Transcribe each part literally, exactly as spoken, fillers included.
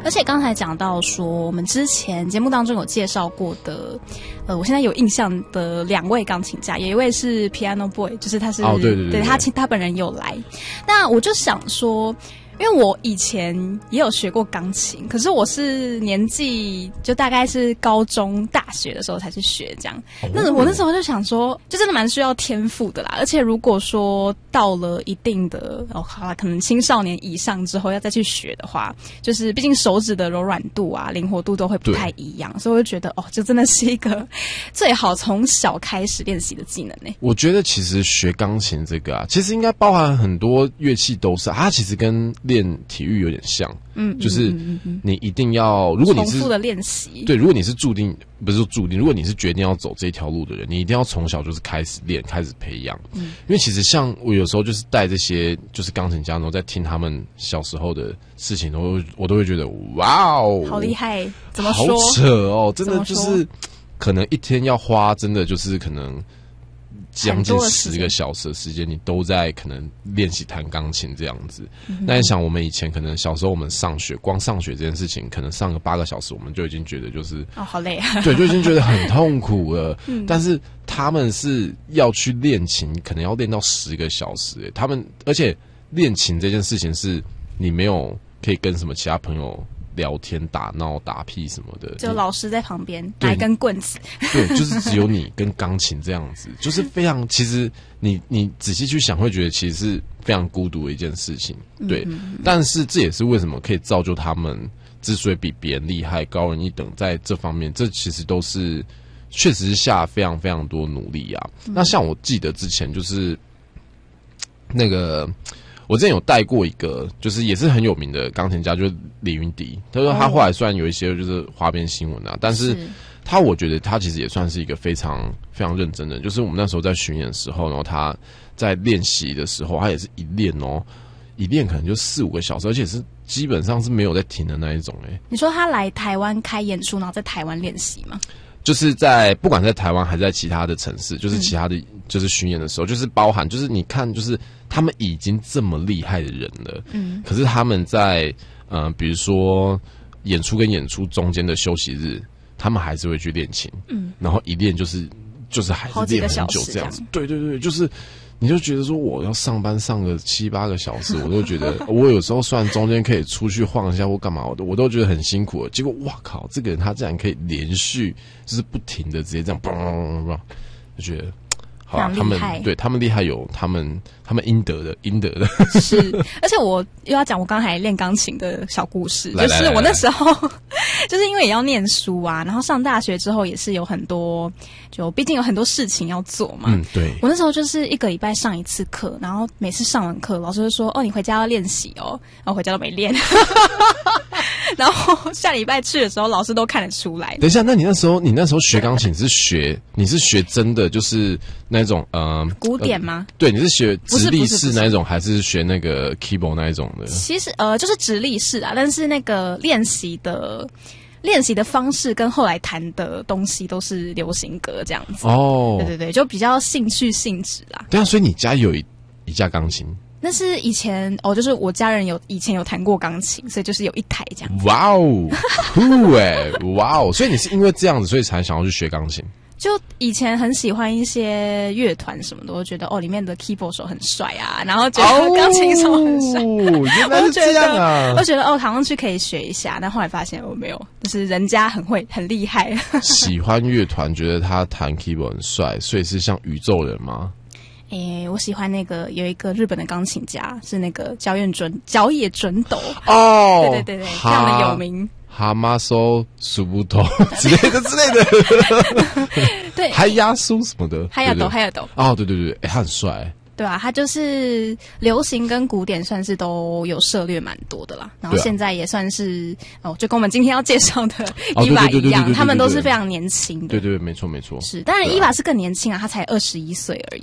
而且刚才讲到说，我们之前节目当中有介绍过的，呃，我现在有印象的两位钢琴家，有一位是 Piano Boy， 就是他是， 哦，对对 对, 对， 对他他本人有来。那我就想说，因为我以前也有学过钢琴，可是我是年纪就大概是高中、大学的时候才去学这样。哦、那我那时候就想说，就真的蛮需要天赋的啦。而且如果说到了一定的哦，好啦，可能青少年以上之后要再去学的话，就是毕竟手指的柔软度啊、灵活度都会不太一样，所以我就觉得哦，这真的是一个最好从小开始练习的技能呢。 我觉得其实学钢琴这个啊，其实应该包含很多乐器都是，它其实跟练体育有点像，嗯，就是你一定要，如果你是重复的练习， 对，如果你是注定不是说注定，如果你是决定要走这条路的人，你一定要从小就是开始练，开始培养，嗯，因为其实像我有时候就是带这些就是钢琴家，然后在听他们小时候的事情，都我都会觉得哇哦， 好厉害，怎么说？ 好扯哦，真的就是可能一天要花，真的就是可能。将近十个小时的时间，你都在可能练习弹钢琴这样子。嗯、那你想，我们以前可能小时候我们上学，光上学这件事情，可能上个八个小时，我们就已经觉得就是哦，好累啊， 对，就已经觉得很痛苦了。嗯、但是他们是要去练琴，可能要练到十个小时、欸。他们而且练琴这件事情是你没有可以跟什么其他朋友。聊天打闹打屁什么的， 就老师在旁边拿一根棍子， 对，就是只有你跟钢琴这样子，就是非常，其实你你仔细去想，会觉得其实是非常孤独的一件事情，对。嗯嗯嗯，但是这也是为什么可以造就他们之所以比别人厉害、高人一等，在这方面，这其实都是确实是下非常非常多努力啊。嗯、那像我记得之前就是那个。我之前有带过一个，就是也是很有名的钢琴家，就是李云迪。他说他后来虽然有一些就是花边新闻啊，但是他我觉得他其实也算是一个非常非常认真的。就是我们那时候在巡演的时候，然后他在练习的时候，他也是一练哦，一练可能就四五个小时，而且是基本上是没有在停的那一种。哎、欸， 你说他来台湾开演出，然后在台湾练习吗？ 就是在不管在台湾还是在其他的城市，就是其他的、嗯、就是巡演的时候，就是包含就是你看，就是他们已经这么厉害的人了，嗯，可是他们在呃，比如说演出跟演出中间的休息日，他们还是会去练琴，嗯，然后一练就是就是还是练很久这样子，对对对，就是。你就觉得说我要上班上个七八个小时，我都觉得我有时候虽然中间可以出去晃一下或干嘛，我都我都觉得很辛苦了。结果哇靠，这个人他竟然可以连续就是不停的直接这样嘣嘣嘣，就觉得好啊，他们对他们厉害有他们他们应得的应得的。 是，而且我又要讲我刚才练钢琴的小故事，就是我那时候就是因为也要念书啊，然后上大学之后也是有很多，就毕竟有很多事情要做嘛。 嗯，对。 我那时候就是一个礼拜上一次课，然后每次上完课，老师就说：“哦，你回家要练习哦。”然后回家都没练。然后下礼拜去的时候，老师都看得出来。 等一下，那你那时候你那时候学钢琴是学你是学真的就是那种呃古典吗？ 呃、对，你是学直立式那一种，还是学那个 keyboard 那一种的？ 其实呃就是直立式啊，但是那个练习的练习的方式跟后来弹的东西都是流行歌这样子。哦，对对对，就比较兴趣性质啦。 对啊，所以你家有一一架钢琴。 那是以前哦，就是我家人有以前有弹过钢琴，所以就是有一台这样子。 哇哦，酷哎，哇哦！所以你是因为这样子，所以才想要去学钢琴？ 就以前很喜欢一些乐团什么的，我觉得哦，里面的 keyboard 手很帅啊，然后觉得钢琴手很帅， 哦，原来是这样啊！ 我觉得哦，好像去可以学一下，但后来发现我没有，就是人家很会很厉害。 喜欢乐团，觉得他弹 keyboard 很帅，所以是像宇宙人吗？ 诶，我喜欢那个有一个日本的钢琴家，是那个角野准角野准斗哦， 对对对对，非常的有名。 哈马索苏布头之类的之类的， 对， 还压苏什么的， 还有斗还有斗哦，对对对，哎，他很帅。 对啊，他就是流行跟古典算是都有涉猎蛮多的啦，然后现在也算是、啊、哦，就跟我们今天要介绍的伊娃一样，他们都是非常年轻的。 对对对，没错没错。 是，当然伊娃是更年轻啊，他才二十一岁而已。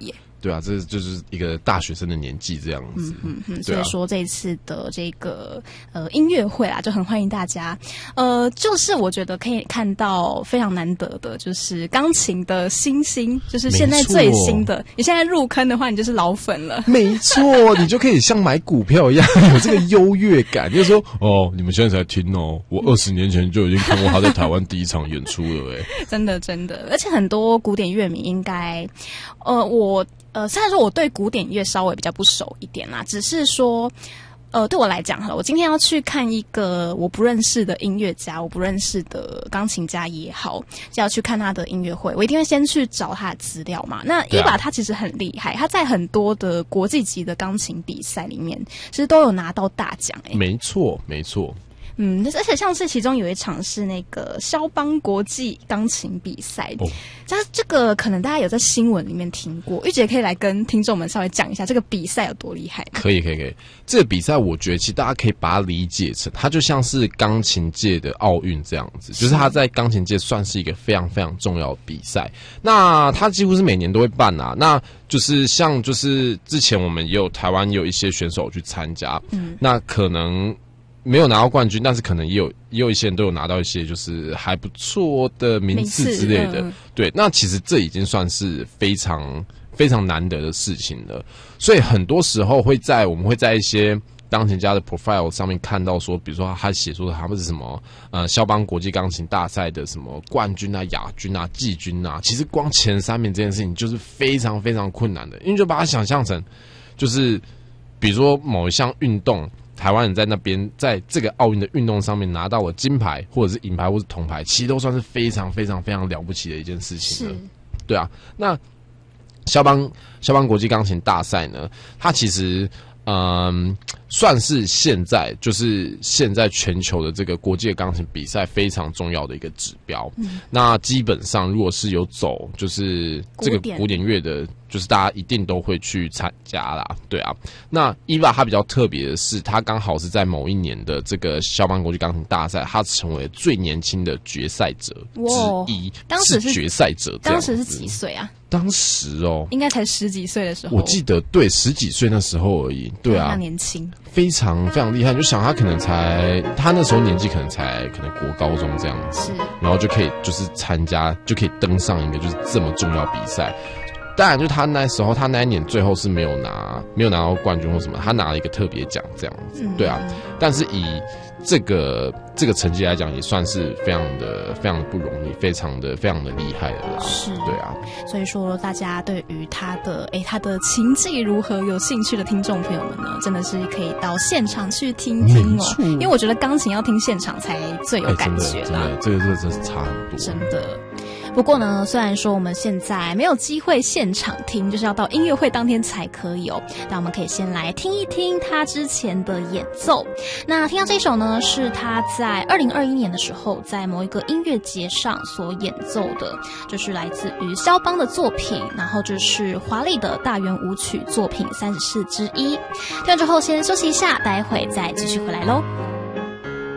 对啊，这就是一个大学生的年纪这样子。 嗯嗯嗯， 对啊， 所以说这一次的这个呃音乐会啊，就很欢迎大家。呃，就是我觉得可以看到非常难得的，就是钢琴的新星，就是现在最新的。你现在入坑的话，你就是老粉了。 没错，你就可以像买股票一样有这个优越感，就是说哦，你们现在才听哦，我二十年前就已经看过他在台湾第一场演出了，哎， 真的真的，而且很多古典乐迷应该，呃，我呃，虽然说我对古典乐稍微比较不熟一点啦，只是说。呃，对我来讲，好了，我今天要去看一个我不认识的音乐家，我不认识的钢琴家也好，就要去看他的音乐会，我一定会先去找他的资料嘛。那伊娃他其实很厉害，他在很多的国际级的钢琴比赛里面，其实都有拿到大奖、欸。 没错，没错。 嗯，而且像是其中有一场是那个肖邦国际钢琴比赛，哦，这这个可能大家有在新闻里面听过，玉姐可以来跟听众们稍微讲一下这个比赛有多厉害。 可以，可以，可以。这个比赛我觉得其实大家可以把它理解成，它就像是钢琴界的奥运这样子，就是它在钢琴界算是一个非常非常重要的比赛。那它几乎是每年都会办啊，那就是像就是之前我们也有台湾也有一些选手去参加，嗯，那可能。没有拿到冠军，但是可能也有也有一些人都有拿到一些就是还不错的名次之类的。嗯、对，那其实这已经算是非常非常难得的事情了。所以很多时候会在我们会在一些钢琴家的 profile 上面看到说，比如说他写说他们是什么呃肖邦国际钢琴大赛的什么冠军啊、亚军啊、季军啊，其实光前三名这件事情就是非常非常困难的，因为就把它想象成就是比如说某一项运动。台湾人在那边，在这个奥运的运动上面拿到了金牌，或者是银牌，或是铜牌，其实都算是非常非常非常了不起的一件事情了。对啊，那肖邦肖邦国际钢琴大赛呢，它其实嗯算是现在就是现在全球的这个国际的钢琴比赛非常重要的一个指标。嗯、那基本上如果是有走就是这个古典乐的。就是大家一定都会去参加啦，对啊。那伊娃他比较特别的是，他刚好是在某一年的这个肖邦国际钢琴大赛，他成为最年轻的决赛者之一。 当时是决赛者， 当时是几岁啊？ 当时哦， 应该才十几岁的时候。 我记得对，十几岁那时候而已。对啊， 他年轻， 非常非常厉害。你就想他可能才，他那时候年纪可能才可能国高中这样子，是，然后就可以就是参加，就可以登上一个就是这么重要比赛。当然，就他那时候，他那一年最后是没有拿，没有拿到冠军或什么，他拿了一个特别奖这样子，对啊。但是以这个这个成绩来讲，也算是非常的非常的不容易，非常的非常的厉害的啦。 是， 对啊。 所以说，大家对于他的诶他的琴技如何有兴趣的听众朋友们呢，真的是可以到现场去听听哦。因为我觉得钢琴要听现场才最有感觉啦。 真的，这个这个真是差很多。 真的。不过呢，虽然说我们现在没有机会现场听，就是要到音乐会当天才可以哦，但我们可以先来听一听他之前的演奏。那听到这首呢，是他在二零二一年的时候在某一个音乐节上所演奏的，就是来自于肖邦的作品，然后就是华丽的大圆舞曲作品三十四之一。听完之后先休息一下，待会再继续回来咯。